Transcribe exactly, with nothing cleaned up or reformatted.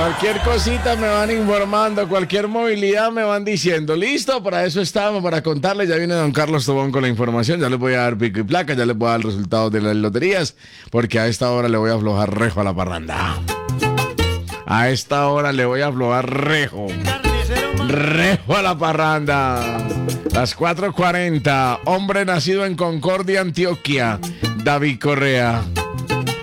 Cualquier cosita me van informando, cualquier movilidad me van diciendo. Listo, para eso estamos, para contarles. Ya viene don Carlos Tobón con la información. Ya les voy a dar pico y placa, ya les voy a dar resultados de las loterías, porque a esta hora le voy a aflojar rejo a la parranda. A esta hora le voy a aflojar rejo. Rejo a la parranda. Las cuatro cuarenta. Hombre nacido en Concordia, Antioquia, David Correa.